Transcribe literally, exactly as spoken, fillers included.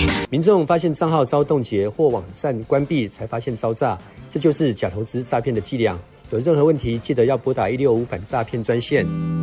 民众发现账号遭冻结或网站关闭，才发现遭诈，这就是假投资诈骗的伎俩。有任何问题，记得要拨打一六五反诈骗专线。